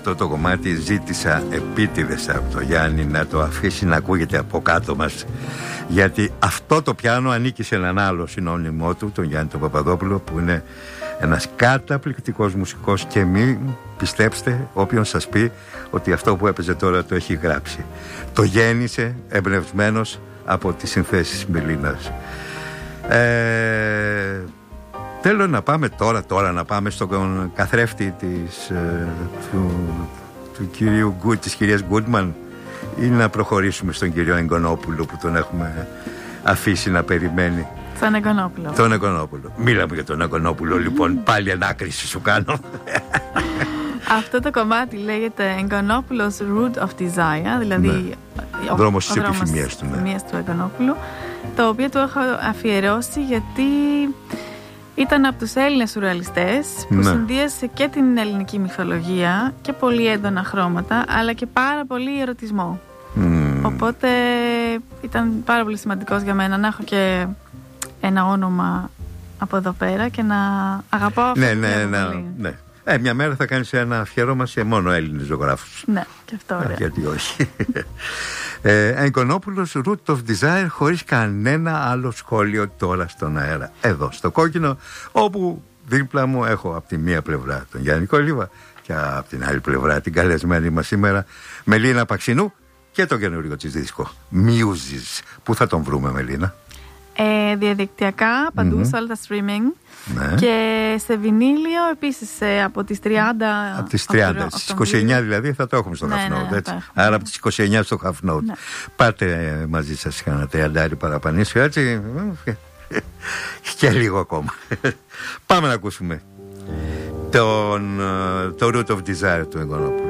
αυτό το κομμάτι ζήτησα επίτηδες από το Γιάννη να το αφήσει να ακούγεται από κάτω μας, γιατί αυτό το πιάνο ανήκει σε έναν άλλο συνώνυμό του, τον Γιάννη τον Παπαδόπουλο, που είναι ένας καταπληκτικός μουσικός, και μην πιστέψτε όποιον σας πει ότι αυτό που έπαιζε τώρα το έχει γράψει. Το γέννησε εμπνευσμένος από τις συνθέσεις Μελίνας. Θέλω να πάμε τώρα να πάμε στον καθρέφτη του κυρίου της κυρίας Γκούντμαν, ή να προχωρήσουμε στον κύριο Εγκονόπουλο που τον έχουμε αφήσει να περιμένει? Τον Εγκονόπουλο. Μίλαμε για τον Εγκονόπουλο, λοιπόν. Πάλι ανάκριση σου κάνω. Αυτό το κομμάτι λέγεται Εγκονόπουλος Route of Desire, δηλαδή ο δρόμος της επιθυμίας του, του Εγκονόπουλου, το οποίο του έχω αφιερώσει γιατί ήταν από τους Έλληνες σουρεαλιστές που συνδύασε και την ελληνική μυθολογία και πολύ έντονα χρώματα, αλλά και πάρα πολύ ερωτισμό. Οπότε ήταν πάρα πολύ σημαντικός για μένα να έχω και ένα όνομα από εδώ πέρα και να αγαπάω αυτό. Ναι. Μια μέρα θα κάνεις ένα αφιέρωμα σε μόνο Έλληνες ζωγράφους. Ναι, και αυτό ωραία. Γιατί όχι. Εγκονόπουλος, Route of Desire, χωρίς κανένα άλλο σχόλιο τώρα στον αέρα. Εδώ στο κόκκινο, όπου δίπλα μου έχω από τη μία πλευρά τον Γιάννη Κολίβα και από την άλλη πλευρά την καλεσμένη μας σήμερα Μελίνα Παξινού και το καινούριο της δίσκο Muses. Πού θα τον βρούμε, Μελίνα? Διαδικτυακά, παντού σε όλα τα streaming. Ναι. Και σε βινίλιο επίσης από τις 30. Από τις 30, στις 29 δηλαδή θα το έχουμε στο Half Note, έτσι. Άρα από τις 29 στο Half Note. Πάτε μαζί σας κανένα 30 παραπανήσιο, έτσι. Και λίγο ακόμα. Πάμε να ακούσουμε το Route of Desire του Εγκονόπουλου.